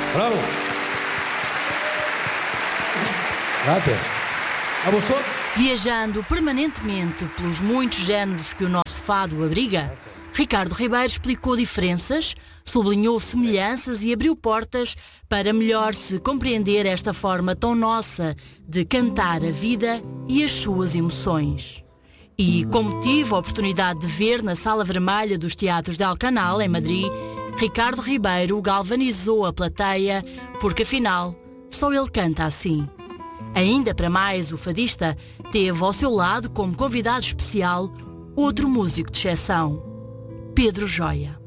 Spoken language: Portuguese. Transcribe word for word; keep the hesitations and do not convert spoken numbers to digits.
Bravo. Gracias. A vosotros. Viajando permanentemente pelos muitos géneros que o nosso fado abriga, Ricardo Ribeiro explicou diferenças, sublinhou semelhanças e abriu portas para melhor se compreender esta forma tão nossa de cantar a vida e as suas emoções. E, como tive a oportunidade de ver na Sala Vermelha dos Teatros de Alcanal, em Madrid, Ricardo Ribeiro galvanizou a plateia, porque afinal, só ele canta assim. Ainda para mais, o fadista teve ao seu lado, como convidado especial, outro músico de exceção, Pedro Joia.